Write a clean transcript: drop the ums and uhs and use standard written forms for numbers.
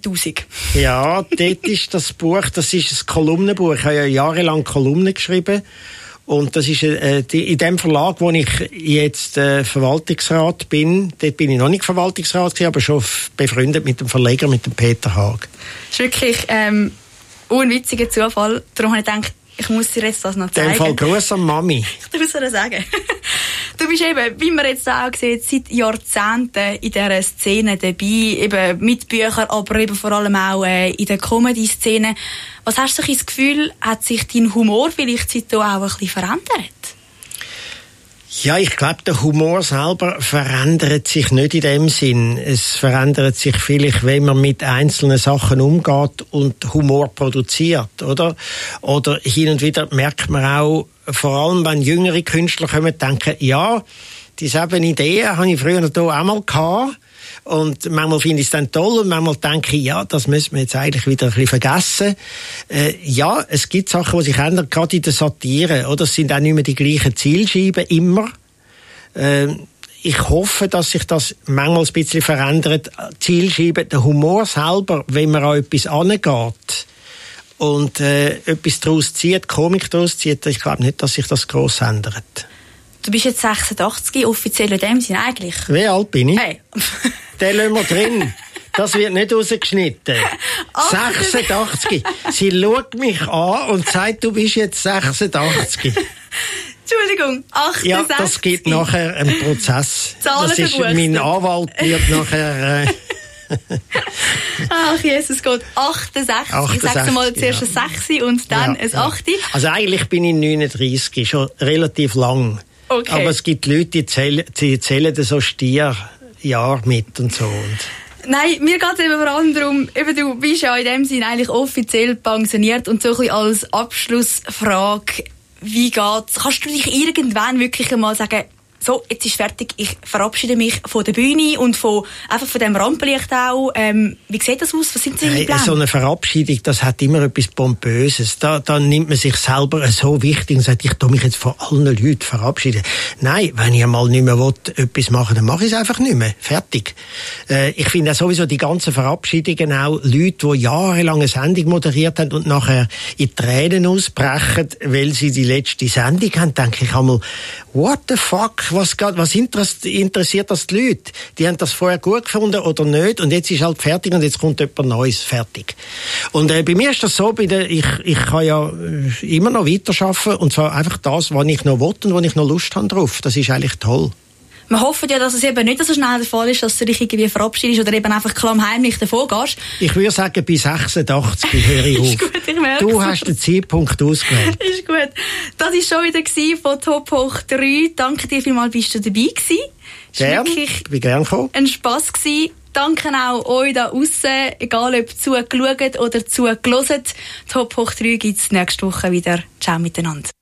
1000. Ja, dort ist das Buch, das ist ein Kolumnenbuch. Ich habe ja jahrelang Kolumnen geschrieben. Und das ist in dem Verlag, wo ich jetzt Verwaltungsrat bin. Dort bin ich noch nicht Verwaltungsrat gewesen, aber schon befreundet mit dem Verleger, mit dem Peter Haag. Das ist wirklich ein witziger Zufall. Darum habe ich gedacht, ich muss dir jetzt das noch zeigen. In dem Fall Gruß an Mami. Ich muss dir sagen. Du bist eben, wie man jetzt auch sieht, seit Jahrzehnten in dieser Szene dabei, eben mit Büchern, aber eben vor allem auch in der Comedy-Szene. Was hast du so das Gefühl, hat sich dein Humor vielleicht seitdem auch ein bisschen verändert? Ja, ich glaube, der Humor selber verändert sich nicht in dem Sinn. Es verändert sich vielleicht, wenn man mit einzelnen Sachen umgeht und Humor produziert, oder? Oder hin und wieder merkt man auch, vor allem wenn jüngere Künstler kommen, denken, ja, dieselben Ideen habe ich früher hier auch mal gehabt. Und manchmal finde ich es dann toll und manchmal denke ich, ja, das müssen wir jetzt eigentlich wieder ein bisschen vergessen. Ja, es gibt Sachen, die sich ändern, gerade in der Satire, oder? Es sind auch nicht mehr die gleichen Zielscheiben, immer. Ich hoffe, dass sich das manchmal ein bisschen verändert. Zielscheiben, der Humor selber, wenn man an etwas angeht und etwas daraus zieht, Komik daraus zieht, ich glaube nicht, dass sich das gross ändert. Du bist jetzt 86, offiziell in dem Sinn eigentlich. Wie alt bin ich? Hey. Den lassen wir drin. Das wird nicht rausgeschnitten. 86. Sie schaut mich an und sagt, du bist jetzt 86. Entschuldigung, 68. Ja, das gibt nachher einen Prozess. Das ist, mein Anwalt wird nachher... Ach, Jesus Gott, 68. Ich sage mal zuerst ein 6 und dann ein 8. Also eigentlich bin ich 39, schon relativ lang. Okay. Aber es gibt Leute, die zählen so Stierjahre mit und so. Nein, mir geht es eben vor allem darum, eben du bist ja in dem Sinn eigentlich offiziell pensioniert und so ein bisschen als Abschlussfrage, wie geht's? Kannst du dich irgendwann wirklich einmal sagen, so, jetzt ist fertig, ich verabschiede mich von der Bühne und einfach von dem Rampenlicht auch. Wie sieht das aus? Was sind deine Pläne? So eine Verabschiedung, das hat immer etwas Pompöses. Da nimmt man sich selber so wichtig und sagt, ich tue mich jetzt von allen Leuten verabschieden. Nein, wenn ich einmal nicht mehr etwas machen will, dann mache ich es einfach nicht mehr. Fertig. Ich finde auch sowieso die ganzen Verabschiedungen auch Leute, die jahrelang eine Sendung moderiert haben und nachher in Tränen ausbrechen, weil sie die letzte Sendung haben, denke ich einmal, what the fuck? Was interessiert das die Leute? Die haben das vorher gut gefunden oder nicht und jetzt ist halt fertig und jetzt kommt etwas Neues fertig. Und bei mir ist das so, ich kann ja immer noch weiterarbeiten und zwar einfach das, was ich noch will und was ich noch Lust habe drauf. Das ist eigentlich toll. Wir hoffen ja, dass es eben nicht so schnell der Fall ist, dass du dich irgendwie verabschiedest oder eben einfach klammheimlich davon gehst. Ich würde sagen, bis 86 höre ich auf. Ist gut, ich merke. Du hast den Zeitpunkt ausgewählt. Ist gut. Das war schon wieder von Top Hoch 3. Danke dir vielmals, bist du dabei gewesen. Gern, ich bin gern gekommen. Ein Spass gewesen. Danke auch euch da draussen, egal ob zugeschaut oder zugehört. Top Hoch 3 gibt's nächste Woche wieder. Ciao miteinander.